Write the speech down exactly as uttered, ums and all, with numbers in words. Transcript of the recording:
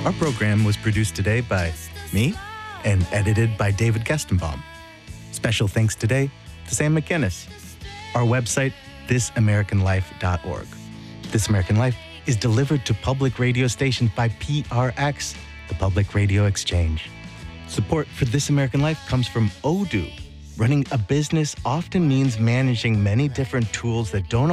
Our program was produced today by me and edited by David Kestenbaum. Special thanks today to Sam McInnes. Our website, this american life dot org. This American Life is delivered to public radio stations by P R X, the Public Radio Exchange. Support for This American Life comes from Odoo. Running a business often means managing many different tools that don't